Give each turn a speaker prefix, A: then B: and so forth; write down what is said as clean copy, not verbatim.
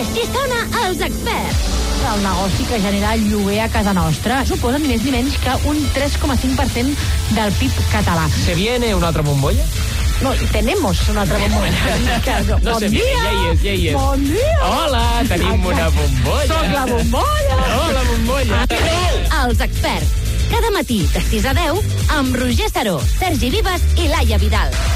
A: Així sona Els Experts.
B: El negoci que genera el lloguer a casa nostra suposa ni més ni menys que un 3,5% del PIB català.
C: ¿Se viene una otra bombolla?
B: No, tenemos una altra bombolla.
C: No se viene, ja hi és.
B: Bon dia.
C: Hola, tenim una bombolla.
B: Soc la bombolla.
C: Hola, bombolla.
A: Els Experts. Cada matí de 6 a 10 amb Roger Saró, Sergi Vives i Laia Vidal.